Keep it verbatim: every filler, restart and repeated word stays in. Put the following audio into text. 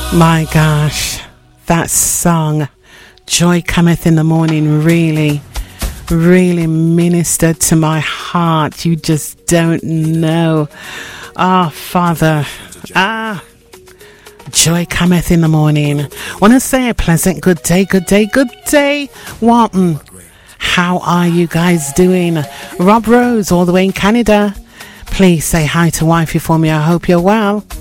My gosh, that song, Joy Cometh in the Morning, really, really ministered to my heart. You just don't know. Oh, Father, ah, joy cometh in the morning. Want to say a pleasant good day, good day, good day, Walton. How are you guys doing? Rob Rose, all the way in Canada. Please say hi to wifey for me. I hope you're well.